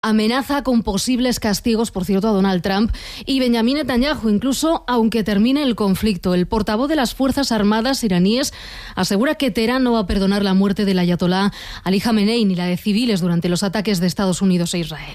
Amenaza con posibles castigos, por cierto, a Donald Trump y Benjamin Netanyahu, incluso aunque termine el conflicto. El portavoz de las Fuerzas Armadas iraníes asegura que Teherán no va a perdonar la muerte del ayatolá Ali Jamenei ni la de civiles durante los ataques de Estados Unidos a Israel.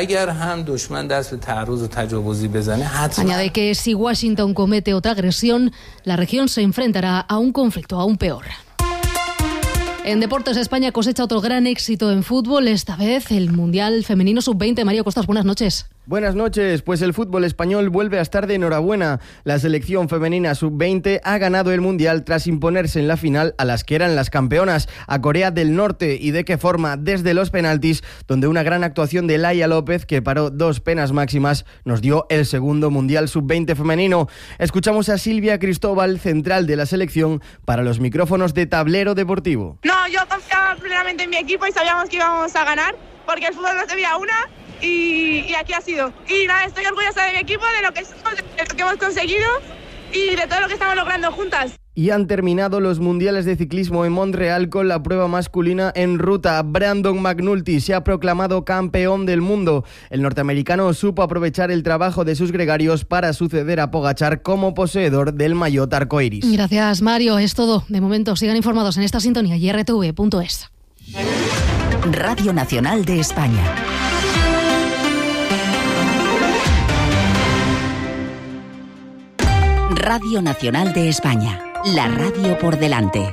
Añade que si Washington comete otra agresión, la región se enfrentará a un conflicto aún peor. En deportes, España cosecha otro gran éxito en fútbol, esta vez el Mundial Femenino Sub-20. Mario Costas, buenas noches. Buenas noches, pues el fútbol español vuelve a estar de enhorabuena. La selección femenina sub-20 ha ganado el Mundial tras imponerse en la final a las que eran las campeonas, a Corea del Norte. ¿Y de qué forma? Desde los penaltis, donde una gran actuación de Laia López, que paró 2 penas máximas, nos dio el segundo Mundial sub-20 femenino. Escuchamos a Silvia Cristóbal, central de la selección, para los micrófonos de Tablero Deportivo. No, yo confiaba plenamente en mi equipo y sabíamos que íbamos a ganar, porque el fútbol no se veía una. Y aquí ha sido. Y nada, estoy orgullosa de mi equipo, de lo que somos, de lo que hemos conseguido y de todo lo que estamos logrando juntas. Y han terminado los mundiales de ciclismo en Montreal con la prueba masculina en ruta. Brandon McNulty se ha proclamado campeón del mundo. El norteamericano supo aprovechar el trabajo de sus gregarios para suceder a Pogačar como poseedor del maillot arcoiris. Gracias, Mario. Es todo. De momento, sigan informados en esta sintonía y rtv.es. Radio Nacional de España. Radio Nacional de España, la radio por delante.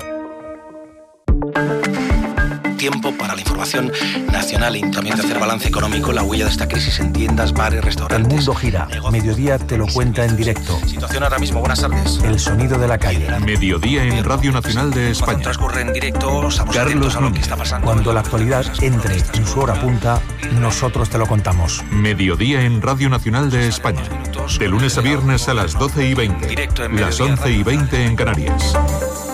Tiempo para la información nacional y también de hacer balance económico, la huella de esta crisis en tiendas, bares, restaurantes. El mundo gira. Mediodía te lo cuenta en directo. Situación ahora mismo, buenas tardes. El sonido de la calle. Mediodía en Radio Nacional de España. Cuando transcurre en directo, estamos atentos a lo que está pasando. Cuando la actualidad entre en su hora punta, nosotros te lo contamos. Mediodía en Radio Nacional de España. De lunes a viernes a las 12:20. Directo en las 11:20 en Canarias.